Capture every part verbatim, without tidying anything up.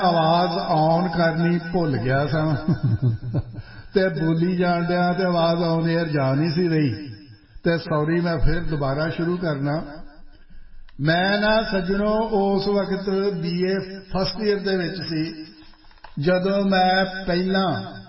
आवाज़ ऑन करनी भुल गया सा ते बोली जान दिया ते आवाज़ ऑन एयर जा नहीं सी रही ते सॉरी मैं फिर दोबारा शुरू करना। मैं ना सज्जनों उस वक्त बी ए फस्ट ईयर दे विच सी जदों मैं पहला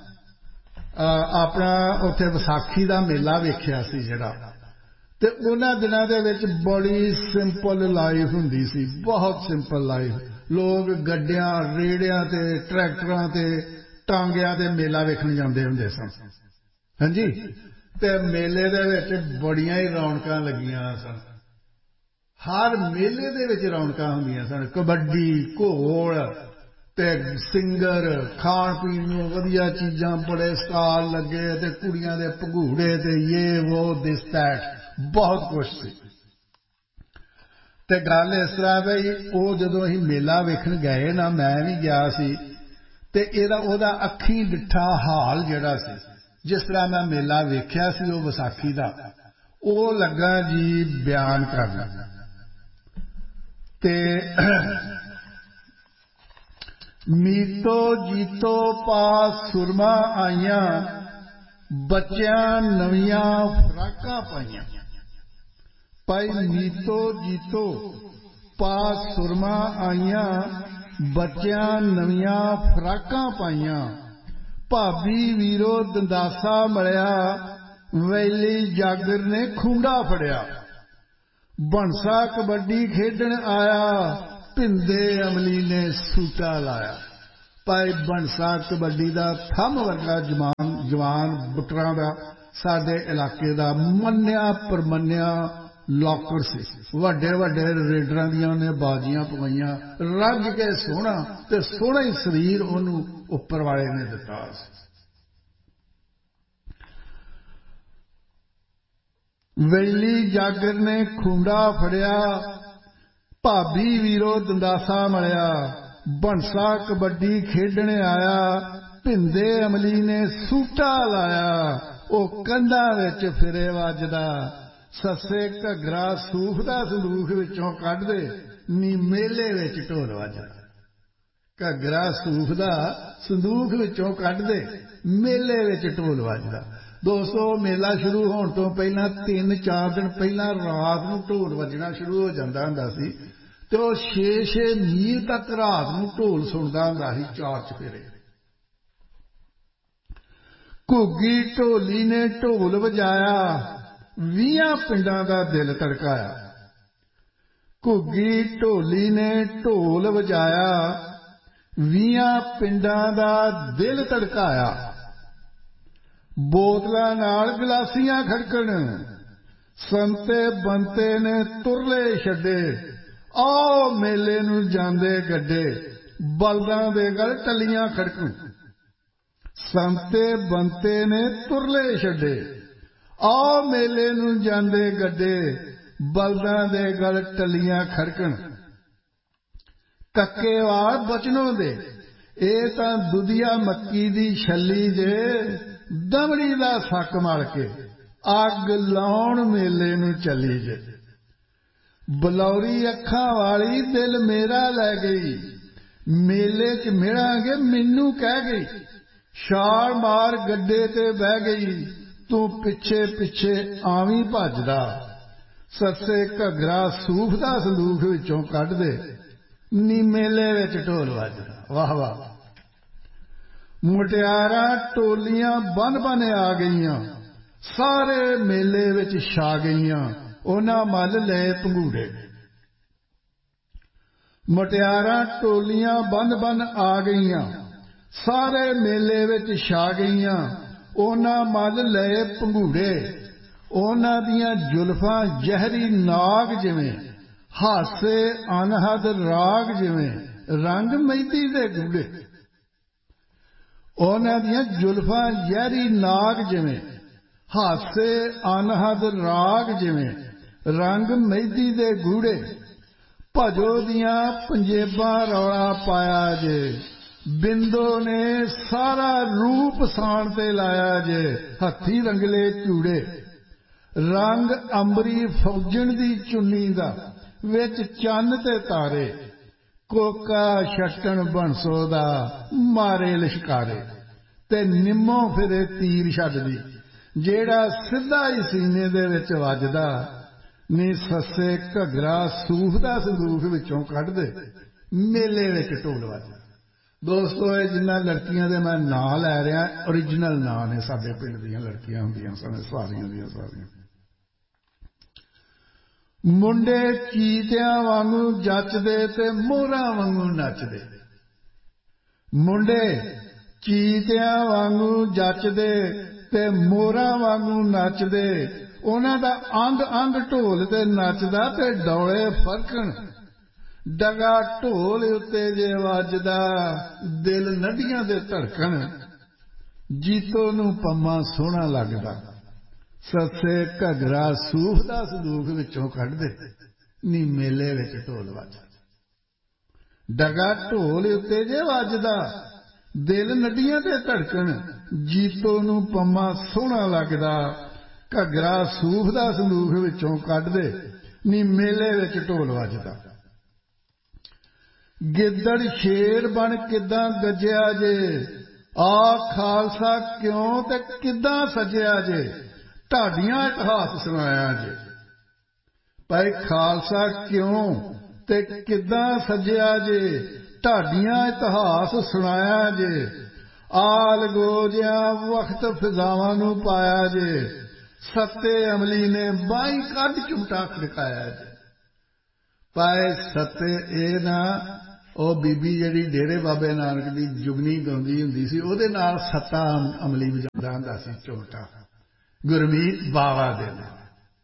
अपना उत्थे विसाखी दा मेला वेखिया सी जिहड़ा ते उन्हां दिनां दे विच बड़ी सिंपल लाइफ हुंदी सी, बहुत सिंपल लाइफ। लोग गड्डियां रेड़ियां ते ट्रैक्टरां ते टांगियां ते मेला वेखण जांदे हुंदे सन। हां जी, ते मेले दे विच बड़ियां ही रौनकां लगियां सन। हर मेले दे विच रौनकां हुंदियां सन, कबड्डी घोल ते सिंगर, खाण पीण नूं वधिया चीज़ां, बड़े स्टाल लगे ते कुड़ियां दे भगूड़े ते ये वो दिस दैट बहुत कुछ सी। ते गल इस तरह बई वो जदों असीं मेला वेखण गए ना, मैं भी गया सी ते इहदा ओहदा अखीं डिठा हाल जिहड़ा सी, जिस तरह मैं मेला वेखिया सी वो विसाखी दा, वो लगा जी बयान करना। ते मीतो जीतो पास सुरमा आईयां, बच्चियां नवियां फराकां पाईयां। भाई मीतो जीतो पास सुरमा आईयां, बच्चियां नवियां फराकां पाईयां। भाभी वीरो दंदासा मलिया, वैली जागर ने खूंडा फड़िया। बनसा कबड्डी खेडण आया, भिंदे अमली ने सूटा लाया। भाई बनसा कबड्डी दा थम वर्गा जवान जवान बुटरां दा साडे इलाके दा मन्निया परमन्निया लॉकर सी। वड्डे वड्डे रेडरां दियां उहने बाजियां पवाइयां, रज के सोहना ते सोहना ही शरीर उहनूं उपर वाले ने दिता। वेली जागर ने खूंडा फड़िया, भाभी वीरो दंदासा मलिया। बनसा कबड्डी खेडण आया, भिंदे अमली ने सूटा लाया। ओ कंधां विच फिरे वजदा, सस्से घगरा सूफ दा संदूख विचों कढ दे, नी मेले विच ढोल वजदा। घगरा सूफ दा संदूख विचों कढ दे, मेले विच ढोल वजदा। दोस्तों, मेला शुरू होण तो पहला तीन चार दिन पहला रात नूं ढोल वजना शुरू हो जांदा हुंदा सी ते ओह छे छे मील तक रात नूं ढोल सुणदा हुंदा सी चार चफेरे। घुग्गी ढोली ने ढोल वजाया, ਵੀਹਾਂ पिंडां दा दिल धड़काया। घुग्गी ढोली ने ढोल वजाया, ਵੀਹਾਂ पिंडां दा दिल धड़काया। बोतलां नाल गलासियां खड़कण, संते बंते ने तुरले छड्डे। आओ मेले नूं जांदे गड्डे, बलदां दे गल टल्लियां खड़कण। संते बंते ने तुरले छड्डे, आओ मेले नूं जांदे गड्डे, बलदां दे गल टल्लियां खड़कण। कक्के वाल बचनों दे, ਇਹ ਤਾਂ ਦੁਧੀਆ ਮੱਕੀ ਦੀ ਛੱਲੀ ਜੇ, ਦਮੜੀ ਦਾ ਸੱਕ ਮਲ ਕੇ ਅੱਗ ਲਾਉਣ ਮੇਲੇ ਨੂੰ ਚੱਲੀ ਜੇ। ਬਲੌਰੀ ਅੱਖਾਂ ਵਾਲੀ ਦਿਲ ਮੇਰਾ ਲੈ ਗਈ, ਮੇਲੇ 'ਚ ਮਿਲਾਂਗੇ ਮੈਨੂੰ ਕਹਿ ਗਈ। ਛਾਲ ਮਾਰ ਗੱਡੇ ਤੇ ਬਹਿ ਗਈ, ਤੂੰ ਪਿੱਛੇ ਪਿੱਛੇ ਆਵੀਂ ਭੱਜਦਾ। ਸੱਸੇ ਘੱਗਰਾ ਸੂਫ ਦਾ ਸੰਦੂਖ ਵਿੱਚੋਂ ਕੱਢ ਦੇ, ਨੀ ਮੇਲੇ ਵਿੱਚ ਢੋਲ ਵੱਜਦਾ। ਵਾਹ ਵਾਹ। ਮੁਟਿਆਰਾਂ ਟੋਲੀਆਂ ਬਨ ਬਨ ਆ ਗਈਆਂ, ਸਾਰੇ ਮੇਲੇ ਵਿੱਚ ਛਾ ਗਈਆਂ, ਉਹਨਾਂ ਮੱਲ ਲਏ ਪੰਘੂੜੇ। ਮੁਟਿਆਰਾਂ ਟੋਲੀਆਂ ਬਨ ਬਨ ਆ ਗਈਆਂ, ਸਾਰੇ ਮੇਲੇ ਵਿੱਚ ਛਾ ਗਈਆਂ, ਉਹਨਾਂ ਮੱਲ ਲਏ ਪੰਘੂੜੇ। ਉਹਨਾਂ ਦੀਆਂ ਜ਼ੁਲਫਾਂ ਜ਼ਹਿਰੀ ਨਾਗ ਜਿਵੇਂ, ਹਾਸੇ ਅਨਹਦ ਰਾਗ ਜਿਵੇਂ, ਰੰਗ ਮਹਿੰਦੀ ਦੇ ਗੂੜੇ। ਉਹਨਾਂ ਦੀਆਂ ਜ਼ੁਲਫਾਂ ਜ਼ਹਿਰੀ ਨਾਗ ਜਿਵੇਂ, ਹਾਸੇ ਅਨਹਦ ਰਾਗ ਜਿਵੇਂ, ਰੰਗ ਮਹਿੰਦੀ ਦੇ ਗੂੜੇ। ਭਜੋ ਦੀਆਂ ਪੰਜੇਬਾਂ ਰੌਲਾ ਪਾਇਆ ਜੇ, ਬਿੰਦੋ ਨੇ ਸਾਰਾ ਰੂਪ ਸਾਣ ਤੇ ਲਾਇਆ ਜੇ, ਹੱਥੀ ਰੰਗਲੇ ਚੂੜੇ। ਰੰਗ ਅੰਬਰੀ ਫੌਜਣ ਦੀ ਚੁੰਨੀ ਦਾ, ਵਿੱਚ ਚੰਨ ਤੇ ਤਾਰੇ, ਕੋਕਾ ਛੱਟਣ ਬੰਸੋ ਦਾ ਮਾਰੇ ਲਿਸ਼ਕਾਰੇ ਤੇ ਨਿੰਮੋ ਫਿਰੇ ਤੀਰ ਛੱਡਦੀ ਜਿਹੜਾ ਸਿੱਧਾ ਹੀ ਸੀਨੇ ਦੇ ਵਿੱਚ ਵੱਜਦਾ ਨੀ ਸੱਸੇ ਘੱਗਰਾ ਸੂਫ ਦਾ ਸੰਦੂਖ ਵਿੱਚੋਂ ਕੱਢਦੇ ਮੇਲੇ ਵਿੱਚ ਢੋਲ ਵੱਜਦਾ। ਦੋਸਤੋ ਇਹ ਜਿੰਨਾ ਲੜਕੀਆਂ ਦੇ ਮੈਂ ਨਾਂ ਲੈ ਰਿਹਾ ਓਰੀਜਨਲ ਨਾਂ ਨੇ ਸਾਡੇ ਪਿੰਡ ਦੀਆਂ ਲੜਕੀਆਂ ਹੁੰਦੀਆਂ ਸਨ ਸਾਰੀਆਂ ਦੀਆਂ ਸਾਰੀਆਂ। ਮੁੰਡੇ ਚੀਤਿਆਂ ਵਾਂਗੂ ਜੱਚਦੇ ਤੇ ਮੋਹਰਾਂ ਵਾਂਗੂ ਨੱਚਦੇ। ਮੁੰਡੇ ਚੀਤਿਆਂ ਵਾਂਗੂ ਜੱਚਦੇ ਤੇ ਮੋਹਰਾਂ ਵਾਂਗੂ ਨੱਚਦੇ ਉਹਨਾਂ ਦਾ ਅੰਗ ਅੰਗ ਢੋਲ ਤੇ ਨੱਚਦਾ ਤੇ ਡੌਲੇ ਫਰਕਣ ਡਗਾ ਢੋਲ ਉੱਤੇ ਜੇ ਵੱਜਦਾ ਦਿਲ ਨੱਡੀਆਂ ਦੇ ਧੜਕਣ ਜੀਤੋ ਨੂੰ ਪੰਮਾ ਸੋਹਣਾ ਲੱਗਦਾ ਸੱਸੇ ਘੱਗਰਾ ਸੂਫ ਦਾ ਸੰਦੂਖ ਵਿੱਚੋਂ ਕੱਢਦੇ ਨੀ ਮੇਲੇ ਵਿੱਚ ਢੋਲ ਵੱਜਦਾ ਡਗਾ ਢੋਲ ਉੱਤੇ ਜੇ ਵੱਜਦਾ ਦਿਲ ਨੱਡੀਆਂ ਤੇ ਧੜਕਣ ਜੀਤੋ ਨੂੰ ਪੰਮਾ ਸੋਹਣਾ ਲੱਗਦਾ ਘੱਗਰਾ ਸੂਫ ਦਾ ਸੰਦੂਖ ਵਿੱਚੋਂ ਕੱਢਦੇ ਨੀ ਮੇਲੇ ਵਿੱਚ ਢੋਲ ਵੱਜਦਾ। ਗਿੱਦੜ ਸ਼ੇਰ ਬਣ ਕਿੱਦਾਂ ਗੱਜਿਆ ਜੇ ਆ ਖਾਲਸਾ ਕਿਉਂ ਤੇ ਕਿੱਦਾਂ ਸੱਜਿਆ ਜੇ ਢਾਡੀਆਂ ਇਤਿਹਾਸ ਸੁਣਾਇਆ ਜੇ ਭਾਈ ਖਾਲਸਾ ਕਿਉਂ ਤੇ ਕਿੱਦਾਂ ਸੱਜਿਆ ਜੇ ਢਾਡੀਆਂ ਇਤਿਹਾਸ ਸੁਣਾਇਆ ਜੇ ਆਲ ਗੋਜਿਆਂ ਵਕਤ ਫਿਜ਼ਾਵਾਂ ਨੂੰ ਪਾਇਆ ਜੇ ਸੱਤੇ ਅਮਲੀ ਨੇ ਬਾਈ ਕੱਢ ਚੁਮਟਾ ਖੜਕਾਇਆ ਜੇ ਭਾਈ ਸੱਤੇ ਇਹ ਨਾ ਉਹ ਬੀਬੀ ਜਿਹੜੀ ਡੇਰੇ ਬਾਬੇ ਨਾਨਕ ਦੀ ਜੁਗਨੀ ਗਾਉਂਦੀ ਹੁੰਦੀ ਸੀ ਉਹਦੇ ਨਾਲ ਸੱਤਾ ਅਮਲੀ ਵਜਾਉਂਦਾ ਹੁੰਦਾ ਸੀ ਚੁਮਟਾ ਗੁਰਮੀਤ ਬਾਵਾ ਦੇ ਨਾਲ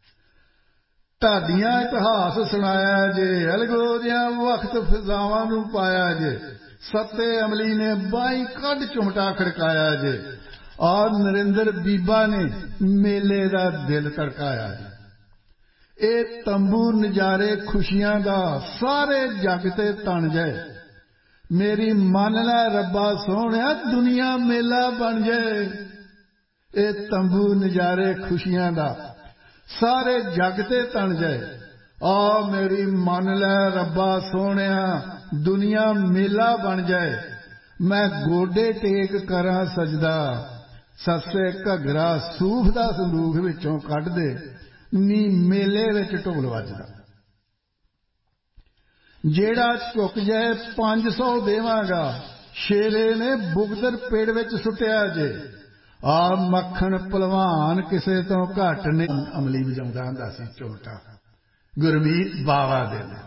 ਢਾਡੀਆਂ ਇਤਿਹਾਸ ਸੁਣਾਇਆ ਜੇ ਅਲਗੋਜਿਆਂ ਵਕਤ ਫਿਜ਼ਾਵਾਂ ਨੂੰ ਪਾਇਆ ਜੇ ਸੱਤੇ ਅਮਲੀ ਨੇ ਬਾਈ ਕੱਢ ਚੁਮਟਾ ਖੜਕਾਇਆ ਜੇ ਔਰ ਨਰਿੰਦਰ ਬੀਬਾ ਨੇ ਮੇਲੇ ਦਾ ਦਿਲ ਧੜਕਾਇਆ ਜੇ ਇਹ ਤੰਬੂ ਨਜ਼ਾਰੇ ਖੁਸ਼ੀਆਂ ਦਾ ਸਾਰੇ ਜੱਗ ਤੇ ਤਣ ਜਾਏ ਮੇਰੀ ਮੰਨ ਲੈ ਰੱਬਾ ਸੋਹਣਿਆ ਦੁਨੀਆ ਮੇਲਾ ਬਣ ਜਾਏ ਇਹ ਤੰਬੂ ਨਜ਼ਾਰੇ ਖੁਸ਼ੀਆਂ ਦਾ ਸਾਰੇ ਜੱਗ ਤੇ ਤਣ ਜਾਏ ਆ ਮੇਰੀ ਮੰਨ ਲੈ ਰੱਬਾ ਸੋਹਣਿਆ ਦੁਨੀਆ ਮੇਲਾ ਬਣ ਜਾਏ ਮੈਂ ਗੋਡੇ ਟੇਕ ਕਰਾਂ ਸਜਦਾ ਸੱਸੇ ਘੱਗਰਾ ਸੂਫ ਦਾ ਸੰਦੂਖ ਵਿੱਚੋਂ ਕੱਢਦੇ ਨੀ ਮੇਲੇ ਵਿੱਚ ਢੋਲ ਵੱਜਦਾ ਜਿਹੜਾ ਝੁਕ ਜਾਏ ਪੰਜ ਸੌ ਦੇਵਾਂਗਾ ਸ਼ੇਰੇ ਨੇ ਬੁਗਦਰ ਪੇੜ ਵਿੱਚ ਸੁੱਟਿਆ ਜੇ ਆ ਮੱਖਣ ਭਲਵਾਨ ਕਿਸੇ ਤੋਂ ਘੱਟ ਨਹੀਂ ਅਮਲੀ ਵਜਾਉਂਦਾ ਹੁੰਦਾ ਸੀ ਚੁਮਟਾ ਗੁਰਮੀਤ ਬਾਵਾ ਦੇ ਨਾਲ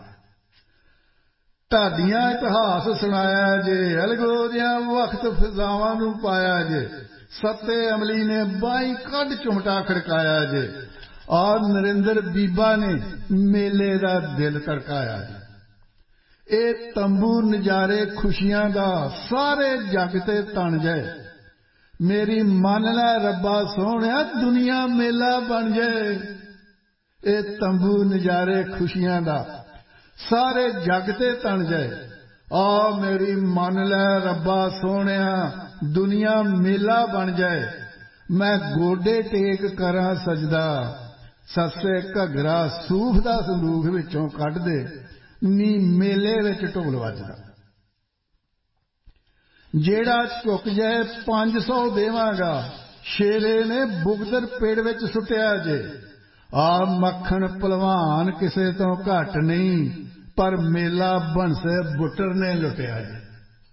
ਢਾਡੀਆਂ ਇਤਿਹਾਸ ਸੁਣਾਇਆ ਜੇ ਅਲਗੋਜਿਆਂ ਵਕਤ ਫਿਜ਼ਾਵਾਂ ਨੂੰ ਪਾਇਆ ਜੇ ਸੱਤੇ ਅਮਲੀ ਨੇ ਬਾਈ ਕੱਢ ਚੁਮਟਾ ਖੜਕਾਇਆ ਜੇ ਔਰ ਨਰਿੰਦਰ ਬੀਬਾ ਨੇ ਮੇਲੇ ਦਾ ਦਿਲ ਧੜਕਾਇਆ ਜੇ ਇਹ ਤੰਬੂ ਨਜ਼ਾਰੇ ਖੁਸ਼ੀਆਂ ਦਾ ਸਾਰੇ ਜੱਗ ਤੇ ਤਣ ਜਾਏ ਮੇਰੀ ਮੰਨ ਲੈ ਰੱਬਾ ਸੋਹਣਿਆ ਦੁਨੀਆ ਮੇਲਾ ਬਣ ਜਾਏ ਇਹ ਤੰਬੂ ਨਜ਼ਾਰੇ ਖੁਸ਼ੀਆਂ ਦਾ ਸਾਰੇ ਜੱਗ ਤੇ ਤਣ ਜਾਏ ਆ ਮੇਰੀ ਮੰਨ ਲੈ ਰੱਬਾ ਸੋਹਣਿਆ ਦੁਨੀਆ ਮੇਲਾ ਬਣ ਜਾਏ ਮੈਂ ਗੋਡੇ ਟੇਕ ਕਰਾਂ ਸਜਦਾ ਸੱਸੇ ਘੱਗਰਾ ਸੂਫ ਦਾ ਸੰਦੂਖ ਵਿੱਚੋਂ ਕੱਢਦੇ ਨੀ ਮੇਲੇ ਵਿੱਚ ਢੋਲ ਵੱਜਦਾ ਜਿਹੜਾ ਝੁਕ ਜਾਏ ਪੰਜ ਸੌ ਦੇਵਾਂਗਾ ਸ਼ੇਰੇ ਨੇ ਬੁਗਦਰ ਪੇੜ ਵਿੱਚ ਸੁੱਟਿਆ ਜੇ ਆ ਮੱਖਣ ਭਲਵਾਨ ਕਿਸੇ ਤੋਂ ਘੱਟ ਨਹੀਂ ਪਰ ਮੇਲਾ ਬੰਸੇ ਬੁੱਟਰ ਨੇ ਲੁੱਟਿਆ ਜੇ